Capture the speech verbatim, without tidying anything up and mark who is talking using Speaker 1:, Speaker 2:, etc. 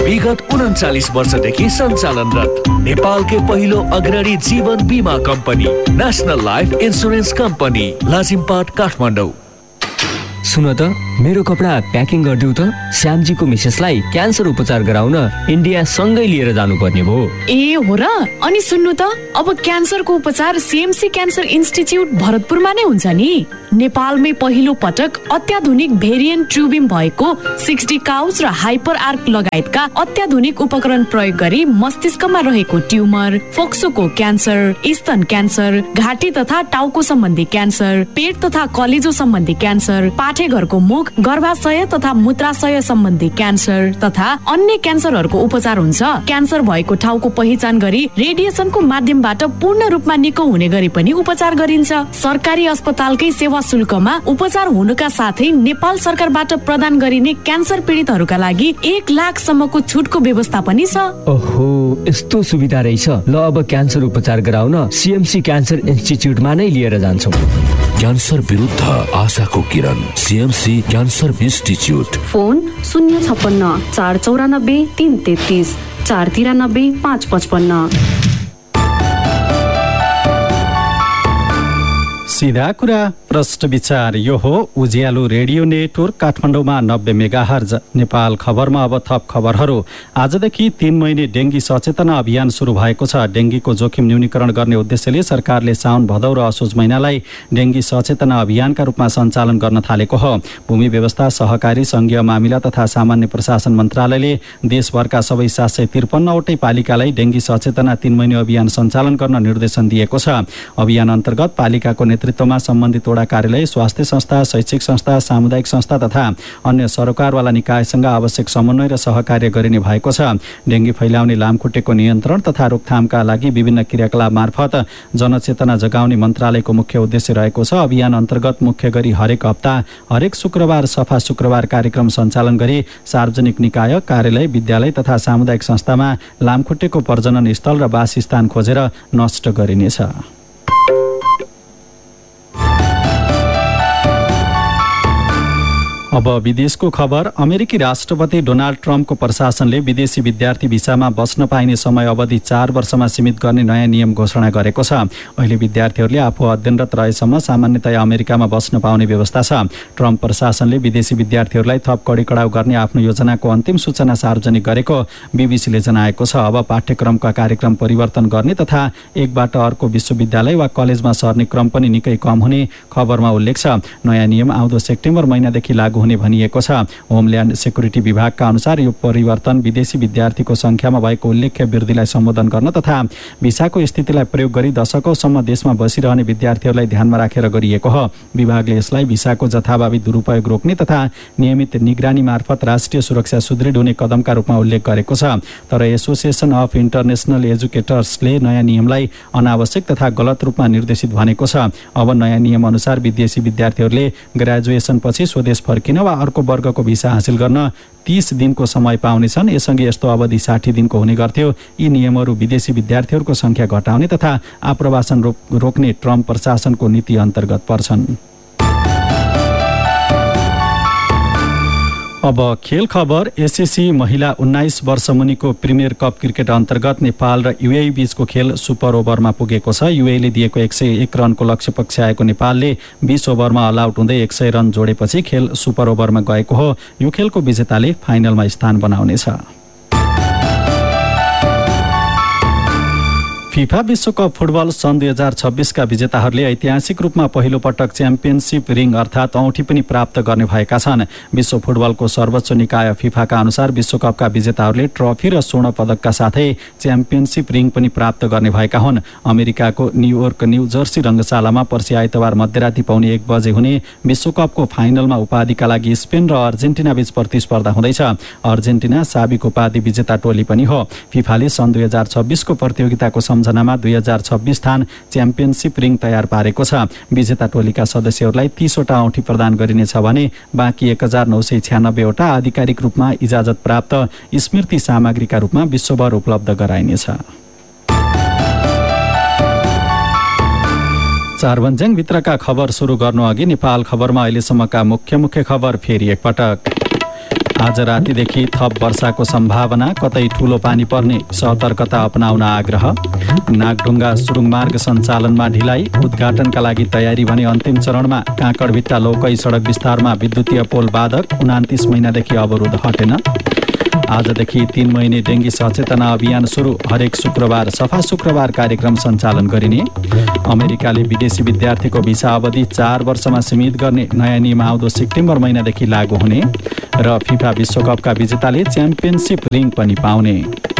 Speaker 1: विगत उन्चालिस वर्षदेखि सञ्चालनरत नेपालकै पहिलो अग्रणी जीवन बीमा company national life insurance company Lazimpat Kathmandu.
Speaker 2: सुन त मेरो कपडा प्याकिङ गरिदिउ त, श्यामजीको मिसेसलाई क्यान्सर उपचार गराउन इन्डिया सँगै लिएर जानुपर्ने भयो।
Speaker 3: ए हो र? अनि सुन्नु त, अब क्यान्सरको उपचार सीएमसी क्यान्सर इन्स्टिच्युट भरतपुरमा नै हुन्छ नि। नेपालमै पहिलो पटक अत्याधुनिक भेरिएन्ट ट्युबिम भएको सिक्सटी काउच र हाइपर आर्क लगायतका अत्याधुनिक उपकरण प्रयोग गरी मस्तिष्कमा रहेको ट्युमर, फोक्सोको क्यान्सर, स्तन क्यान्सर, घाँटी तथा टाउको सम्बन्धी क्यान्सर, पेट तथा कलेजो सम्बन्धी क्यान्सर, पाठेघरको मुख, गर्भाशय तथा मूत्राशय सम्बन्धी क्यान्सर तथा अन्य क्यान्सरहरूको उपचार हुन्छ। क्यान्सर भएको ठाउँको पहिचान गरी रेडिएसनको माध्यमबाट पूर्ण रूपमा निको हुने गरी पनि उपचार गरिन्छ। सरकारी अस्पतालकै सेवा शुल्कमा उपचार हुनुका साथै नेपाल सरकारबाट प्रदान गरिने क्यान्सर पीडितहरूका लागि एक लाख सम्मको छुटको व्यवस्था पनि छ।
Speaker 2: ओहो, यस्तो सुविधा रहेछ। ल अब क्यान्सर उपचार गराउन सीएमसी क्यान्सर इन्स्टिच्युटमा नै लिएर जान्छौँ।
Speaker 1: क्यान्सर विरुद्ध आशाको किरण, सीएमसी क्यान्सर इन्स्टिच्युट।
Speaker 4: फोन शून्य छप्पन्न चार चौरानब्बे तीन तेत्तिस चार तिरानब्बे पाँच पचपन्न।
Speaker 5: सीधा कुरा प्रश्न विचार, यो हो उज्यालो रेडियो नेटवर्क काठमाडौँमा नब्बे मेगाहर्ज। नेपाल खबरमा अब थप खबरहरू। आजदेखि तीन महिने डेङ्गी सचेतना अभियान सुरु भएको छ। डेङ्गीको जोखिम न्यूनीकरण गर्ने उद्देश्यले सरकारले साउन भदौ र असोज महिनालाई डेङ्गी सचेतना अभियानका रूपमा सञ्चालन गर्न थालेको हो। भूमि व्यवस्था, सहकारी, संघीय मामिला तथा सामान्य प्रशासन मन्त्रालयले देशभरका सबै सात सय त्रिपन्नवटै पालिकालाई डेङ्गी सचेतना तीन महिने अभियान सञ्चालन गर्न निर्देशन दिएको छ। अभियान अन्तर्गत पालिकाको नेतृत्वमा सम्बन्धित वडा कार्यालय, स्वास्थ्य संस्था, शैक्षिक संस्था, सामुदायिक संस्था तथा अन्य सरकारवाला निकायसँग आवश्यक समन्वय र सहकार्य गरिने भएको छ। डेङ्गी फैलाउने लामखुट्टेको नियन्त्रण तथा रोकथामका लागि विभिन्न क्रियाकलाप मार्फत जनचेतना जगाउने मन्त्रालयको मुख्य उद्देश्य रहेको छ। अभियान अन्तर्गत मुख्य गरी हरेक हप्ता हरेक शुक्रबार सफा शुक्रबार कार्यक्रम सञ्चालन गरी सार्वजनिक निकाय, कार्यालय, विद्यालय तथा सामुदायिक संस्थामा लामखुट्टेको प्रजनन स्थल र वासस्थान खोजेर नष्ट गरिनेछ। अब विदेशको खबर। अमेरिकी राष्ट्रपति डोनाल्ड ट्रम्पको प्रशासनले विदेशी विद्यार्थी भिसामा बस्न पाइने समय अवधि चार वर्षमा सीमित गर्ने नयाँ नियम घोषणा गरेको छ। अहिले विद्यार्थीहरूले आफू अध्ययनरत रहेसम्म सामान्यतया अमेरिकामा बस्न पाउने व्यवस्था छ। ट्रम्प प्रशासनले विदेशी विद्यार्थीहरूलाई थप कडी कडाउ गर्ने आफ्नो योजनाको अन्तिम सूचना सार्वजनिक गरेको बीबीसीले जनाएको छ। अब पाठ्यक्रमका कार्यक्रम परिवर्तन गर्ने तथा एकबाट अर्को विश्वविद्यालय वा कलेजमा सर्ने क्रम पनि निकै कम हुने खबरमा उल्लेख छ। नयाँ नियम आउँदो सेप्टेम्बर महिनादेखि लागू हुने भनिएको छ। होमल्यान्ड सेक्युरिटी विभागका अनुसार यो परिवर्तन विदेशी विद्यार्थीको संख्यामा भएको उल्लेख्य वृद्धिलाई सम्बोधन गर्न तथा भिसाको स्थितिलाई प्रयोग गरी दशकौंसम्म देशमा बसिरहने विद्यार्थीहरूलाई ध्यानमा राखेर गरिएको हो। विभागले यसलाई भिसाको जथाभावी दुरुपयोग रोक्ने तथा नियमित निगरानी मार्फत राष्ट्रिय सुरक्षा सुदृढ हुने कदमका रूपमा उल्लेख गरेको छ। तर एसोसिएसन अफ इन्टरनेसनल एजुकेटर्सले नयाँ नियमलाई अनावश्यक तथा गलत रूपमा निर्देशित भनेको छ। अब नयाँ नियम अनुसार विदेशी विद्यार्थीहरूले ग्रेजुएसनपछि स्वदेश फर्किन वा अर्को वर्गको भिसा हासिल गर्न तीस दिनको समय पाउनेछन्। यससँगै यस्तो अवधि साठी दिनको हुने गर्थ्यो। यी नियमहरू विदेशी विद्यार्थीहरूको संख्या घटाउने तथा आप्रवासन रोक, रोक्ने ट्रम्प प्रशासनको नीति अन्तर्गत पर्छन्। अब खेल खबर। एसएससी महिला उन्नाइस वर्ष मुनिको प्रिमियर कप क्रिकेट अन्तर्गत नेपाल र युएई बीचको खेल सुपर ओभरमा पुगेको छ। युएईले दिएको एक सय एक रनको लक्ष्य पक्षाएको नेपालले बीस ओभरमा अल आउट हुँदै एक सय रन जोडेपछि खेल सुपर ओभरमा गएको हो। यो खेलको विजेताले फाइनलमा स्थान बनाउनेछ। फिफा विश्वकप फुटबल सन् दुई हजार छब्बिसका विजेताहरूले ऐतिहासिक रूपमा पहिलो पटक च्याम्पियनसिप रिङ अर्थात् औँठी पनि प्राप्त गर्ने भएका छन्। विश्व फुटबलको सर्वोच्च निकाय फिफाका अनुसार विश्वकपका विजेताहरूले ट्रफी र स्वर्ण पदकका साथै च्याम्पियनसिप रिङ पनि प्राप्त गर्ने भएका हुन्। अमेरिकाको न्युयोर्क न्यू जर्सी रङ्गशालामा पर्सि आइतबार मध्यराति पाउने एक बजे हुने विश्वकपको फाइनलमा उपाधिका लागि स्पेन र अर्जेन्टिना बीच प्रतिस्पर्धा हुँदैछ। अर्जेन्टिना साबिक उपाधि विजेता टोली पनि हो। फिफाले सन् दुई हजार छब्बिसको प्रतियोगिताको सम्झनामा दुई हजार छब्बिस थान च्याम्पियनसिप रिङ तयार पारेको छ। विजेता टोलीका सदस्यहरूलाई तीसवटा औँठी प्रदान गरिनेछ भने बाँकी एक हजार नौ सय छ्यानब्बेवटा आधिकारिक रूपमा इजाजत प्राप्त स्मृति सामग्रीका रूपमा विश्वभर उपलब्ध गराइनेछ। चारभन्ज्याङ भित्रका खबर सुरु गर्नु अघि नेपाल खबरमा अहिलेसम्मका मुख्य मुख्य खबर फेरि एकपटक। आज रातिदेखि थप वर्षाको सम्भावना, कतै ठूलो पानी पर्ने, सतर्कता अपनाउन आग्रह। नागढुङ्गा सुरुङ मार्ग सञ्चालनमा ढिलाइ, उद्घाटनका लागि तयारी भने अन्तिम चरणमा। काँकडभिट्टा लौकै सडक विस्तारमा विद्युतीय पोल बाधक, उनातिस महिनादेखि अवरोध हटेन। आजदेखि तीन महिने डेङ्गी सचेतना अभियान सुरु, हरेक शुक्रबार सफा शुक्रबार कार्यक्रम सञ्चालन गरिने। अमेरिकाले विदेशी विद्यार्थीको भिसा अवधि चार वर्षमा सीमित गर्ने नयाँ नियम आउँदो सेप्टेम्बर महिनादेखि लागू हुने। र फिफा विश्वकपका विजेताले च्याम्पियनसिप रिङ पनि पाउने।